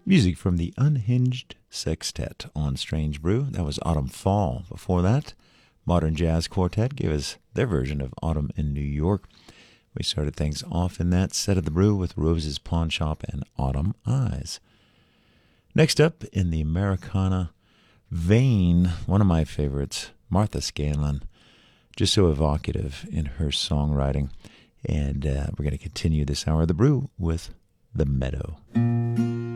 Music from the Unhinged Sextet on Strange Brew. That was Autumn Fall. Before that, Modern Jazz Quartet gave us their version of Autumn in New York. We started things off in that set of the brew with Rose's Pawn Shop and Autumn Eyes. Next up, in the Americana vein, one of my favorites, Martha Scanlon, just so evocative in her songwriting. And we're going to continue this hour of the brew with The Meadow.